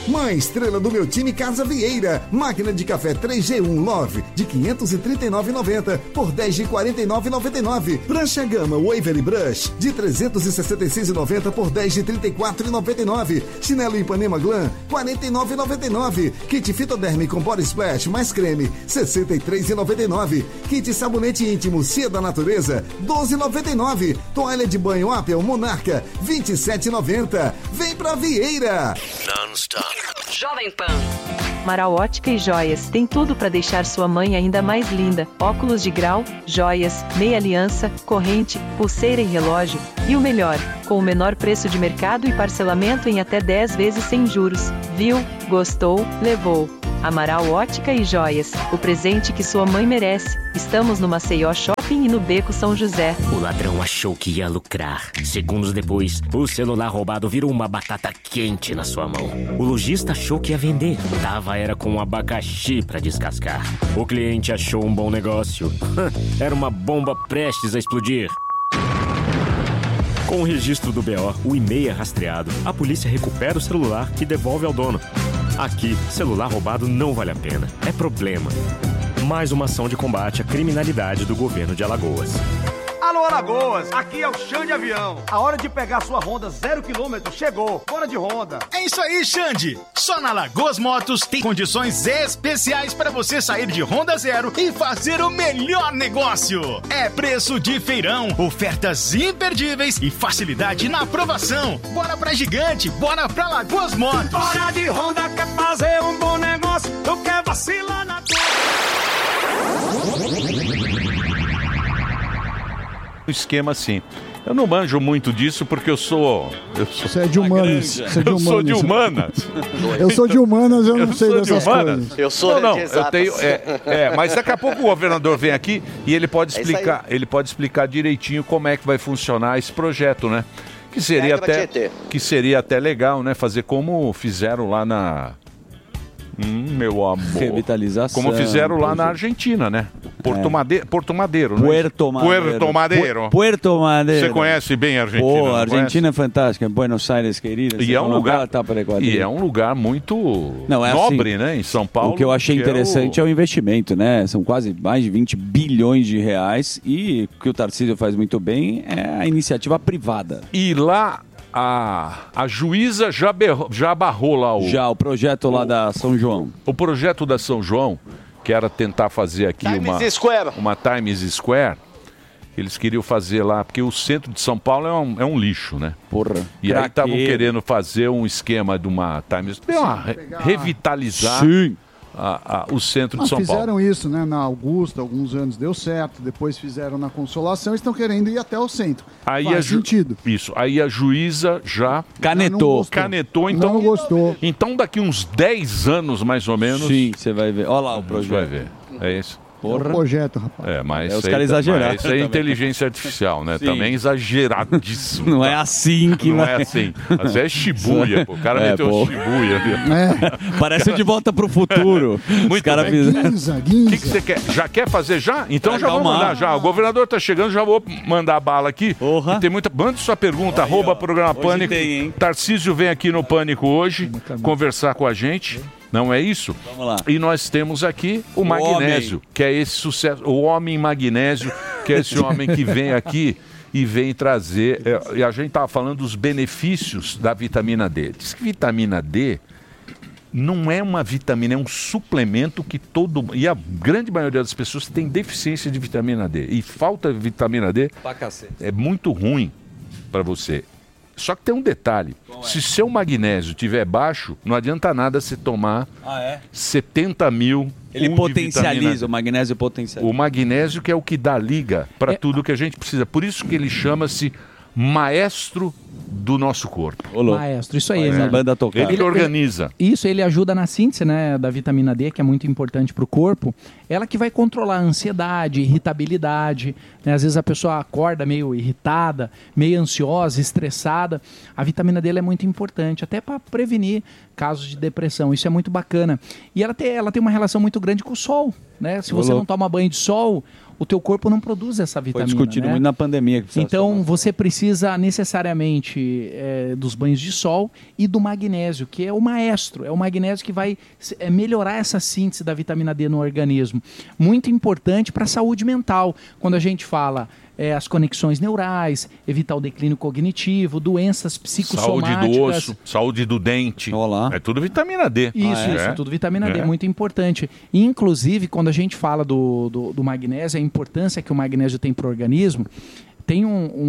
Mãe estrela do meu time Casa Vieira. Máquina de café 3G1 Love de R$ 539,90 por R$ 10 de R$ 49,99. Prancha Gama Waverly Brush de R$ 366,90 por R$ 10 de R$ 34,99. Chinelo Ipanema Glam R$ 49,99. Kit Fitoderme com Body Splash mais creme R$ 63,99. Kit Sabonete Íntimo Cia da Natureza R$ 12,99. Toalha de banho Apple Monarca R$ 27,90. Vem pra Vieira. Non-stop. Jovem Pan. Amaral Ótica e Joias tem tudo para deixar sua mãe ainda mais linda. Óculos de grau, joias, meia aliança, corrente, pulseira e relógio. E o melhor, com o menor preço de mercado e parcelamento em até 10 vezes sem juros. Viu? Gostou? Levou. Amaral Ótica e Joias, o presente que sua mãe merece. Estamos no Maceió Shopping e no Beco São José. O ladrão achou que ia lucrar. Segundos depois, o celular roubado virou uma batata quente na sua mão. O lojista achou que ia vender. Era com um abacaxi para descascar. O cliente achou um bom negócio. Era uma bomba prestes a explodir. Com o registro do BO, o e-mail é rastreado, a polícia recupera o celular e devolve ao dono. Aqui, celular roubado não vale a pena. É problema. Mais uma ação de combate à criminalidade do governo de Alagoas. Alô, Alagoas, aqui é o Xande Avião. A hora de pegar sua Honda 0 km chegou. Bora de Honda. É isso aí, Xande. Só na Alagoas Motos tem condições especiais para você sair de Honda Zero e fazer o melhor negócio. É preço de feirão, ofertas imperdíveis e facilidade na aprovação. Bora pra Gigante, bora pra Alagoas Motos. Bora de Honda, quer fazer um bom negócio, não quer vacilar na tua... Esquema assim. Eu não manjo muito disso porque eu sou... Você é de humanas. Eu sou de humanas. Eu sou de humanas, eu não sei dessas coisas. Eu sou não, de eu exatas. tenho, mas daqui a pouco o governador vem aqui e ele pode explicar, direitinho como é que vai funcionar esse projeto, né? Que seria até legal, né? Fazer como fizeram lá na... meu amor. Revitalização. Como fizeram lá na Argentina, né? Porto Madeiro, né? Puerto Madeiro. Você conhece bem a Argentina? Pô, a Argentina é fantástica. Buenos Aires, querida. E é um lugar muito nobre, assim, né? Em São Paulo. O que eu achei interessante é o investimento, né? São quase mais de 20 bilhões de reais e o que o Tarcísio faz muito bem é a iniciativa privada. E lá... A juíza já barrou lá o projeto lá da São João. O projeto da São João, que era tentar fazer aqui uma Times Square, eles queriam fazer lá, porque o centro de São Paulo é um lixo, né? Porra. E aí estavam querendo fazer um esquema de uma Times Square, revitalizar o centro de São Paulo. Fizeram isso, né? Na Augusta, alguns anos deu certo, depois fizeram na Consolação e estão querendo ir até o centro. Aí faz sentido. Isso, aí a juíza já canetou, então não gostou. Então daqui uns 10 anos mais ou menos. Sim, você vai ver. Olha lá o projeto. Vai ver. É isso. Porra. É um projeto, rapaz. Mas os caras exageraram. Isso é inteligência artificial, né? Sim. Também exageradíssimo. Não é assim que não é assim. Mas é Shibuya, pô. O cara meteu Shibuya. Parece De Volta pro Futuro. Muito cara bem. O que você quer? Já quer fazer já? Então já vou mandar já. O governador tá chegando, já vou mandar a bala aqui. E tem muita... Manda sua pergunta, @programa Pânico. Tarcísio vem aqui no Pânico hoje conversar com a gente. Não é isso? Vamos lá. E nós temos aqui o Magnésio, que é esse sucesso, o homem Magnésio, que é esse homem que vem aqui e vem trazer. E a gente estava falando dos benefícios da vitamina D. Diz que vitamina D não é uma vitamina, é um suplemento que e a grande maioria das pessoas tem deficiência de vitamina D. E falta de vitamina D é muito ruim para você. Só que tem um detalhe, se seu magnésio estiver baixo, não adianta nada você tomar 70 mil. Ele potencializa, o magnésio potencializa. O magnésio que é o que dá liga para tudo que a gente precisa. Por isso que ele chama-se maestro do nosso corpo. Maestro, isso aí. Né? Ele organiza. Isso, ele ajuda na síntese, né, da vitamina D, que é muito importante para o corpo. Ela que vai controlar a ansiedade, irritabilidade. Né? Às vezes a pessoa acorda meio irritada, meio ansiosa, estressada. A vitamina D ela é muito importante, até para prevenir casos de depressão. Isso é muito bacana. E ela tem uma relação muito grande com o sol. Né? Se você não toma banho de sol, o teu corpo não produz essa Foi vitamina. discutido né? muito na pandemia. que precisava Então você precisa necessariamente dos banhos de sol e do magnésio, que é o maestro, é o magnésio que vai melhorar essa síntese da vitamina D no organismo. Muito importante para a saúde mental. Quando a gente fala as conexões neurais, evitar o declínio cognitivo, doenças psicossomáticas. Saúde do osso, saúde do dente. Olá. É tudo vitamina D. Isso, tudo vitamina D, muito importante. E, inclusive, quando a gente fala do magnésio, a importância que o magnésio tem para o organismo, tem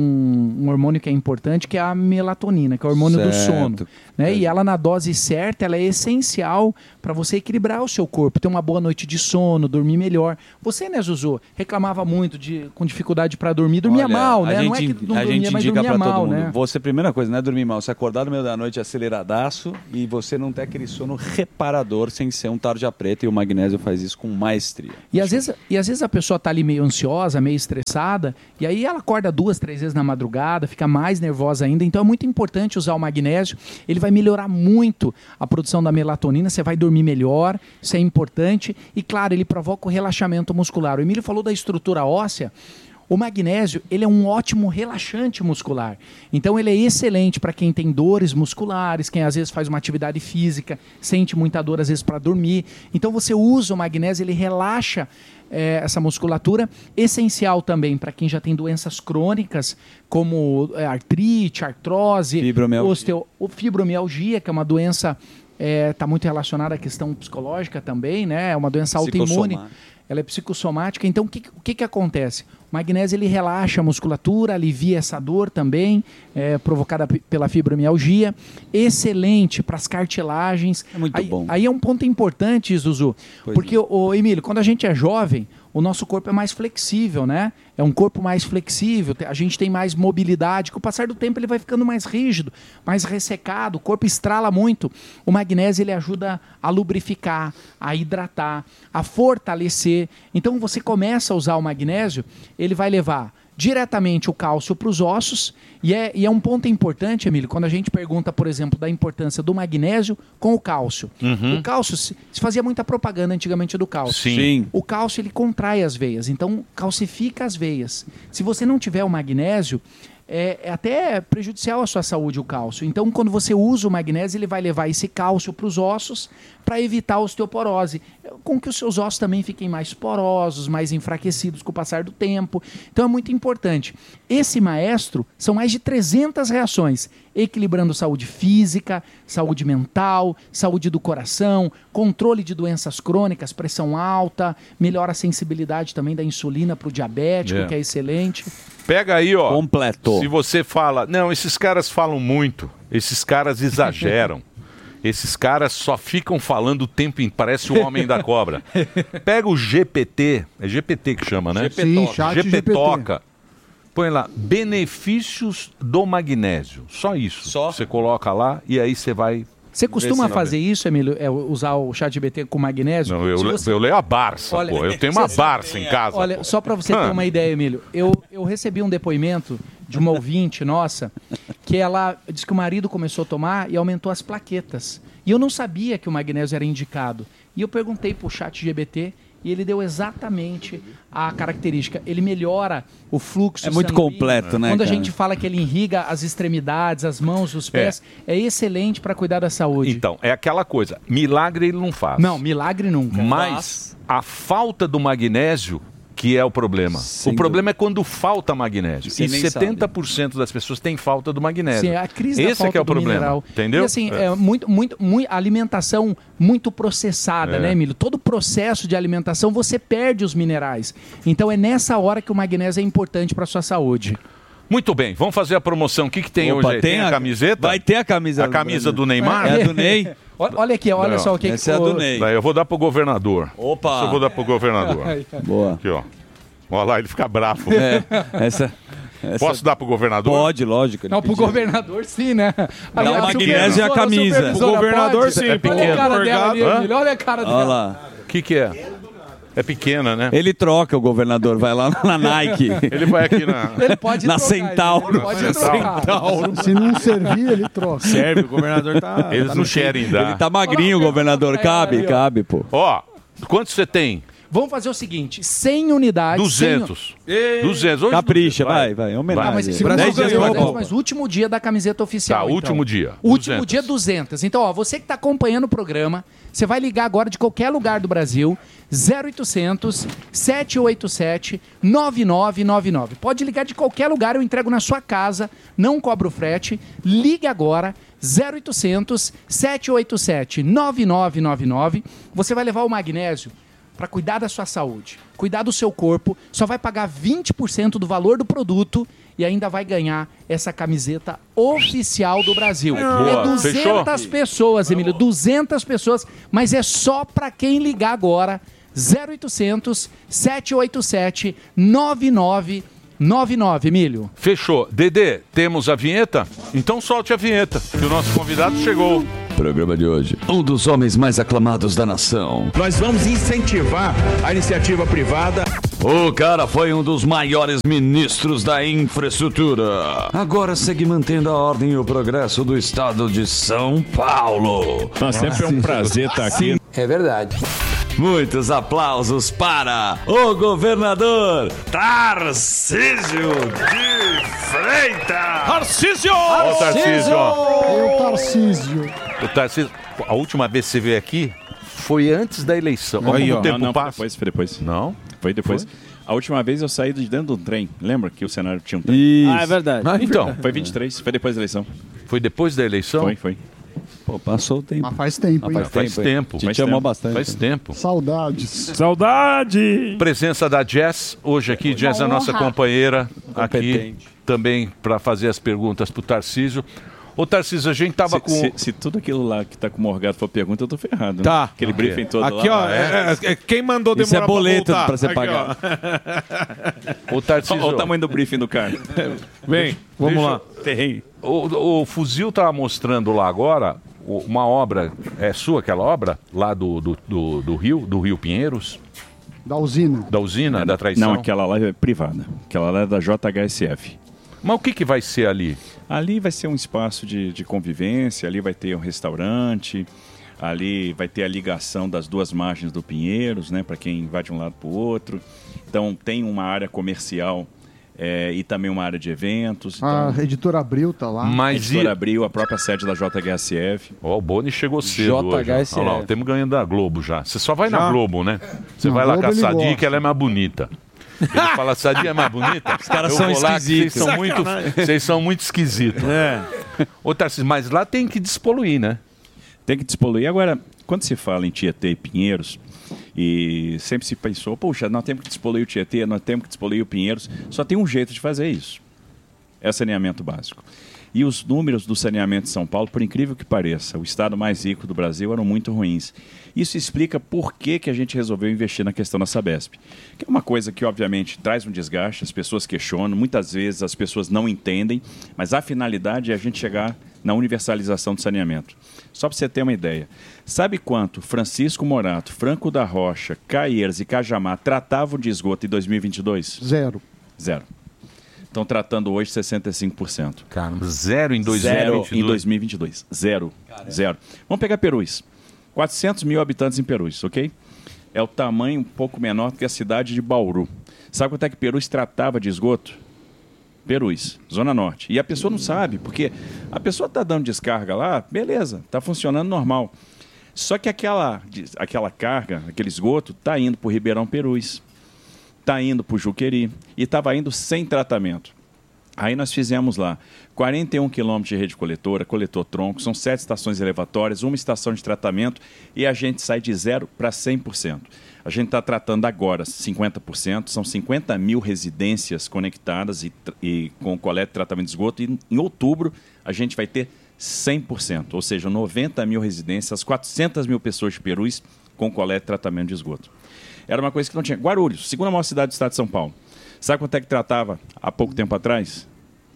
um hormônio que é importante, que é a melatonina, que é o hormônio do sono. Né? E ela, na dose certa, ela é essencial para você equilibrar o seu corpo, ter uma boa noite de sono, dormir melhor. Você, né, Zuzu, reclamava muito com dificuldade para dormir, dormia Olha, mal, né? A gente, Não é que não a dormia, gente mas indica dormia pra todo mal, mundo. né? Você, primeira coisa, não é dormir mal. Você acordar no meio da noite aceleradaço e você não ter aquele sono reparador sem ser um tarja preta, e o magnésio faz isso com maestria. E às vezes a pessoa tá ali meio ansiosa, meio estressada, e aí ela acorda 2, 3 vezes na madrugada, fica mais nervosa ainda. Então é muito importante usar o magnésio. Ele vai melhorar muito a produção da melatonina, você vai dormir melhor, isso é importante. E claro, ele provoca o relaxamento muscular. O Emílio falou da estrutura óssea. O magnésio, ele é um ótimo relaxante muscular. Então ele é excelente para quem tem dores musculares, quem às vezes faz uma atividade física, sente muita dor às vezes para dormir. Então você usa o magnésio, ele relaxa essa musculatura. Essencial também para quem já tem doenças crônicas, como artrite, artrose, fibromialgia, que é uma doença está muito relacionada à questão psicológica também, né? É uma doença autoimune. Ela é psicossomática. Então, o que acontece? O magnésio ele relaxa a musculatura, alivia essa dor também, provocada pela fibromialgia. Excelente para as cartilagens. É muito bom. Aí é um ponto importante, Zuzu. Porque, Emílio, quando a gente é jovem, o nosso corpo é mais flexível, né? É um corpo mais flexível, a gente tem mais mobilidade. Com o passar do tempo ele vai ficando mais rígido, mais ressecado, o corpo estrala muito. O magnésio ele ajuda a lubrificar, a hidratar, a fortalecer. Então você começa a usar o magnésio, ele vai levar diretamente o cálcio para os ossos, e é um ponto importante, Emílio, quando a gente pergunta, por exemplo, da importância do magnésio com o cálcio. O cálcio, se fazia muita propaganda antigamente do cálcio. Sim. O cálcio, ele contrai as veias, então calcifica as veias. Se você não tiver o magnésio, é até prejudicial à sua saúde o cálcio. Então, quando você usa o magnésio, ele vai levar esse cálcio para os ossos para evitar a osteoporose, com que os seus ossos também fiquem mais porosos, mais enfraquecidos com o passar do tempo. Então, é muito importante. Esse maestro, são mais de 300 reações, equilibrando saúde física, saúde mental, saúde do coração, controle de doenças crônicas, pressão alta, melhora a sensibilidade também da insulina para o diabético, que é excelente. Pega aí, ó. Completo. Se você fala, não, esses caras falam muito, esses caras exageram. Esses caras só ficam falando o tempo inteiro, parece o homem da cobra. Pega o GPT, é GPT que chama, né? Sim, chat GPT-toca. Põe lá, benefícios do magnésio. Só isso. Só? Você coloca lá e aí você vai... Você costuma fazer isso, Emílio? Usar o ChatGPT com magnésio? Não, eu leio a Barça, Olha, pô. Eu tenho uma Barça em casa. Olha, só para você ter uma ideia, Emílio, eu recebi um depoimento de uma ouvinte nossa, que ela disse que o marido começou a tomar e aumentou as plaquetas. E eu não sabia que o magnésio era indicado. E eu perguntei para o ChatGPT e ele deu exatamente a característica. Ele melhora o fluxo sanguíneo. Muito completo, né, Quando cara? a gente fala que ele irriga as extremidades, as mãos, os pés, é excelente para cuidar da saúde. Então, é aquela coisa. Milagre ele não faz. Não, milagre nunca. Mas a falta do magnésio que é o problema. O problema é quando falta magnésio. E 70% das pessoas têm falta do magnésio. Sim, a crise da Esse falta é que é o do problema. mineral. Entendeu? E assim, alimentação muito processada, né, Emílio? Todo processo de alimentação você perde os minerais. Então é nessa hora que o magnésio é importante para a sua saúde. Muito bem, vamos fazer a promoção. O que tem hoje aí? Tem a camiseta? Vai ter a camisa. A camisa do Neymar? É a do Ney. Olha aqui, olha só o que... Essa é a do Ney. Daí eu vou dar pro governador. Opa! Eu vou dar pro governador. Boa. Aqui, ó. Olha lá, ele fica bravo. Essa... Posso dar pro governador? Pode, lógico. Não, pro governador sim, né? Dá o magnésio e a camisa. O governador sim. É pequeno. Olha a cara dela ali, Emílio, olha a cara dela. Olha lá. O que é? É pequena, né? Ele troca o governador, vai lá na Nike. Ele vai aqui na... Ele pode na trocar, Centauro. Ele pode trocar. Se não servir, ele troca. Serve, o governador tá... Eles não querem dar. Ele tá magrinho, o governador. Cabe, pô. Ó, quanto você tem? Vamos fazer o seguinte, 100 unidades... 200. 200. Hoje Capricha, vai. Homenagem. Mas o último dia da camiseta oficial. Tá, último dia. Último dia, 200. Então, ó, você que está acompanhando o programa, você vai ligar agora de qualquer lugar do Brasil, 0800 787 9999. Pode ligar de qualquer lugar, eu entrego na sua casa, não cobro frete. Ligue agora, 0800 787 9999. Você vai levar o magnésio para cuidar da sua saúde, cuidar do seu corpo, só vai pagar 20% do valor do produto e ainda vai ganhar essa camiseta oficial do Brasil. Boa. É 200 Fechou? pessoas, Emílio, 200 pessoas, mas é só para quem ligar agora, 0800 787 9999, Emílio. Fechou. Dedê, temos a vinheta? Então solte a vinheta, que o nosso convidado chegou. Programa de hoje. Um dos homens mais aclamados da nação. Nós vamos incentivar a iniciativa privada. O cara foi um dos maiores ministros da infraestrutura. Agora segue mantendo a ordem e o progresso do estado de São Paulo. Sempre é um prazer estar aqui. É verdade. Muitos aplausos para o governador Tarcísio de Freitas. Tarcísio! Ô, Tarcísio. O Tarcísio, a última vez que você veio aqui foi antes da eleição. Olha como o tempo passa. Foi depois. Não? Foi depois. A última vez eu saí de dentro do trem. Lembra que o cenário tinha um trem? Isso. Ah, é verdade. Então, foi 23, foi depois da eleição. Foi depois da eleição? Foi. Pô, passou o tempo. Mas faz tempo, hein? Faz tempo. Te chamou bastante. Faz tempo. Saudades. Saudade! Presença da Jess, hoje aqui. Jess é a nossa companheira aqui, também para fazer as perguntas para o Tarcísio. Ô, Tarcísio, a gente tava com... Se tudo aquilo lá que tá com o Morgado for pergunta, eu tô ferrado. Tá. Né? Aquele briefing todo aqui, lá. Aqui, ó, quem mandou demorar Isso é boleto pra você aqui, pagar. Ô, Tarcísio... Olha o tamanho do briefing do cara. Vem, vamos lá. Terrei. O Fuzil tava mostrando lá agora uma obra, é sua aquela obra? Lá do Rio Pinheiros? Da usina. Da usina, da traição? Não, aquela lá é privada. Aquela lá é da JHSF. Mas o que vai ser ali? Ali vai ser um espaço de convivência, ali vai ter um restaurante, ali vai ter a ligação das duas margens do Pinheiros, né, para quem vai de um lado para o outro. Então tem uma área comercial e também uma área de eventos. A Então, Editora Abril tá lá. Editora Abril, a própria sede da JHSF. Ó, o Boni chegou cedo hoje. JHSF. Olha lá, temos ganhando da Globo já. Você só vai na Já? Globo, né? Você Na vai lá Globo com a ele Sadia, gosta. que ela é mais bonita. Ele fala, Sadia é mais bonita? Os caras são esquisitos. Vocês são muito esquisitos. Ô, Tarcísio, mas lá tem que despoluir, né? Tem que despoluir. Agora, quando se fala em Tietê e Pinheiros, e sempre se pensou, puxa, nós temos que despoluir o Tietê, nós temos que despoluir o Pinheiros, só tem um jeito de fazer isso. É saneamento básico. E os números do saneamento de São Paulo, por incrível que pareça, o estado mais rico do Brasil, eram muito ruins. Isso explica por que a gente resolveu investir na questão da Sabesp. Que é uma coisa que, obviamente, traz um desgaste, as pessoas questionam, muitas vezes as pessoas não entendem, mas a finalidade é a gente chegar na universalização do saneamento. Só para você ter uma ideia, sabe quanto Francisco Morato, Franco da Rocha, Caieiras e Cajamar tratavam de esgoto em 2022? Zero. Estão tratando hoje 65%. Caramba, zero em 2022? Zero em 2022. Zero. Vamos pegar Perus. 400 mil habitantes em Perus, ok? É o tamanho um pouco menor do que a cidade de Bauru. Sabe quanto é que Perus tratava de esgoto? Perus, Zona Norte. E a pessoa não sabe, porque a pessoa está dando descarga lá, beleza, está funcionando normal. Só que aquela carga, aquele esgoto, está indo para o Ribeirão Perus, está indo para o Juqueri e estava indo sem tratamento. Aí nós fizemos lá 41 quilômetros de rede coletora, coletor tronco, são 7 estações elevatórias, uma estação de tratamento e a gente sai de 0 para 100%. A gente está tratando agora 50%, são 50 mil residências conectadas e com coleta e tratamento de esgoto e em outubro a gente vai ter 100%, ou seja, 90 mil residências, 400 mil pessoas de Perus com coleta e tratamento de esgoto. Era uma coisa que não tinha. Guarulhos, segunda maior cidade do estado de São Paulo. Sabe quanto é que tratava há pouco tempo atrás?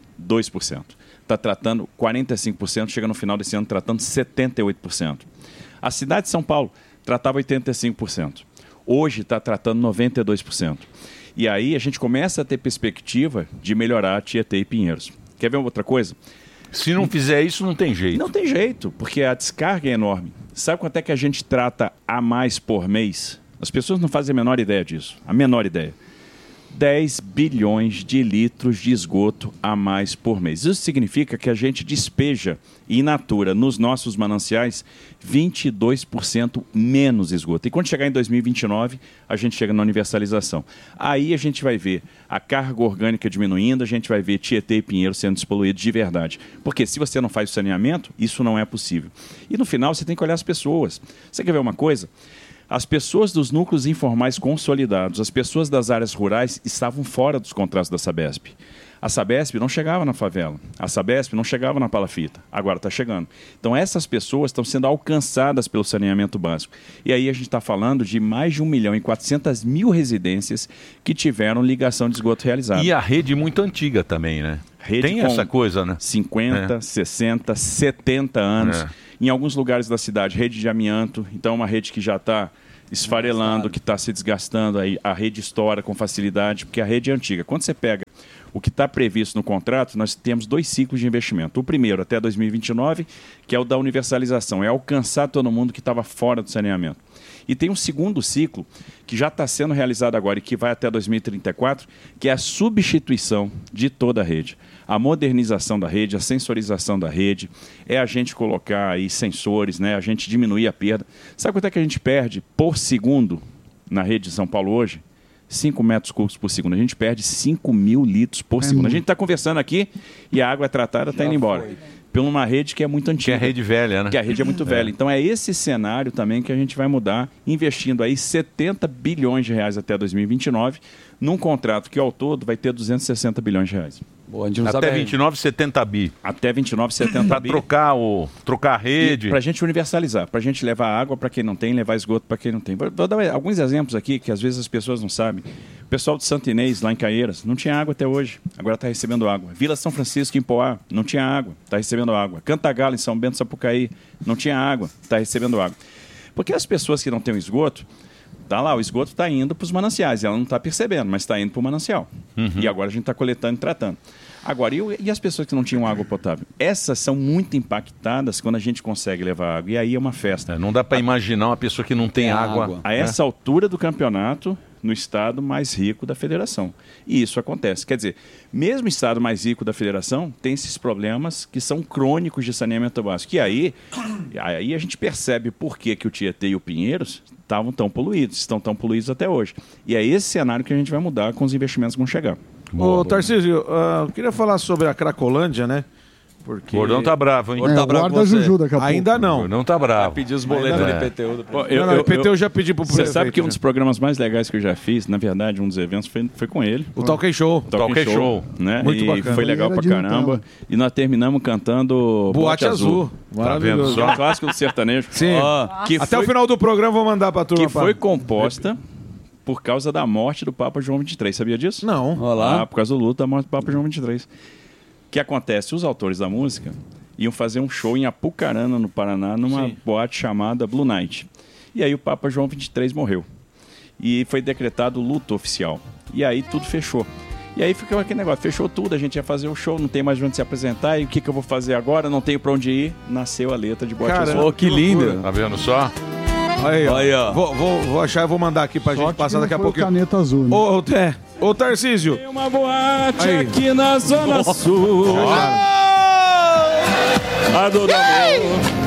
2%. Está tratando 45%, chega no final desse ano tratando 78%. A cidade de São Paulo tratava 85%. Hoje está tratando 92%. E aí a gente começa a ter perspectiva de melhorar Tietê e Pinheiros. Quer ver outra coisa? Se não fizer isso, não tem jeito. Não tem jeito, porque a descarga é enorme. Sabe quanto é que a gente trata a mais por mês? As pessoas não fazem a menor ideia disso. A menor ideia. 10 bilhões de litros de esgoto a mais por mês. Isso significa que a gente despeja in natura nos nossos mananciais 22% menos esgoto. E quando chegar em 2029, a gente chega na universalização. Aí a gente vai ver a carga orgânica diminuindo, a gente vai ver Tietê e Pinheiro sendo despoluídos de verdade. Porque se você não faz o saneamento, isso não é possível. E no final você tem que olhar as pessoas. Você quer ver uma coisa? As pessoas dos núcleos informais consolidados, as pessoas das áreas rurais estavam fora dos contratos da Sabesp. A Sabesp não chegava na favela, a Sabesp não chegava na palafita, agora está chegando. Então essas pessoas estão sendo alcançadas pelo saneamento básico. E aí a gente está falando de mais de 1.400.000 residências que tiveram ligação de esgoto realizada. E a rede muito antiga também, né? Tem essa coisa, né? 50, 60, 70 anos. Em alguns lugares da cidade, rede de amianto, então uma rede que já está esfarelando, que está se desgastando, aí a rede estoura com facilidade, porque a rede é antiga. Quando você pega o que está previsto no contrato, nós temos 2 ciclos de investimento. O primeiro, até 2029, que é o da universalização, é alcançar todo mundo que estava fora do saneamento. E tem um segundo ciclo, que já está sendo realizado agora e que vai até 2034, que é a substituição de toda a rede. A modernização da rede, a sensorização da rede, é a gente colocar aí sensores, né, a gente diminuir a perda. Sabe quanto é que a gente perde por segundo na rede de São Paulo hoje? 5 metros cúbicos por segundo. A gente perde 5.000 litros por segundo. A gente está conversando aqui e a água é tratada, está indo embora. Por uma rede que é muito antiga. Que é a rede velha, né? Que a rede é muito velha. Então é esse cenário também que a gente vai mudar, investindo aí 70 bilhões de reais até 2029, num contrato que ao todo vai ter 260 bilhões de reais. Boa, até 29, 70 bi. Até 29, 70 bi. Para trocar a rede. Para a gente universalizar, para a gente levar água para quem não tem, levar esgoto para quem não tem. Vou dar alguns exemplos aqui que às vezes as pessoas não sabem. O pessoal de Santo Inês, lá em Caieiras, não tinha água até hoje, agora está recebendo água. Vila São Francisco, em Poá, não tinha água, está recebendo água. Cantagalo, em São Bento, Sapucaí, não tinha água, está recebendo água. Porque as pessoas que não têm o esgoto, tá lá, o esgoto está indo para os mananciais, ela não está percebendo, mas está indo para o manancial. E agora a gente está coletando e tratando. Agora, e as pessoas que não tinham água potável? Essas são muito impactadas quando a gente consegue levar água. E aí é uma festa. Não dá para imaginar uma pessoa que não tem água. A essa altura do campeonato, no estado mais rico da federação. E isso acontece. Quer dizer, mesmo o estado mais rico da federação tem esses problemas que são crônicos de saneamento básico. E aí a gente percebe por que o Tietê e o Pinheiros estavam tão poluídos, estão tão poluídos até hoje. E é esse cenário que a gente vai mudar com os investimentos que vão chegar. Ô, Tarcísio, eu queria falar sobre a Cracolândia, né? Porque... O Gordão tá bravo, hein? Tá bravo guarda Juju daqui a pouco. Ainda não. O Gordão tá bravo. Vai pedir os boletos do IPTU. O IPTU já pedi pro prefeito. Você sabe que um dos programas mais legais que eu já fiz, na verdade, um dos eventos foi com ele. O Talk Show. Talk Show. Né? Muito e bacana. foi legal pra caramba. E nós terminamos cantando Boate Azul. Maravilhoso. Tá vendo? Clássico do sertanejo. Sim. Até o final do programa vou mandar pra turma. Que foi composta por causa da morte do Papa João XXIII. Sabia disso? Não. Olá. Por causa do luto da morte do Papa João XXIII. O que acontece? Os autores da música iam fazer um show em Apucarana, no Paraná, numa boate chamada Blue Night. E aí o Papa João XXIII morreu. E foi decretado luto oficial. E aí tudo fechou. E aí ficou aquele negócio, fechou tudo, a gente ia fazer o show, não tem mais onde se apresentar, e o que eu vou fazer agora? Não tenho pra onde ir. Nasceu a letra de Boate Azul. Oh, que linda. Tá vendo só? Aí, ó. Vou achar e vou mandar aqui pra gente passar daqui a pouquinho. Caneta azul, né? Ô, Tarcísio. Tem uma boate aqui na Zona Sul. A do amor.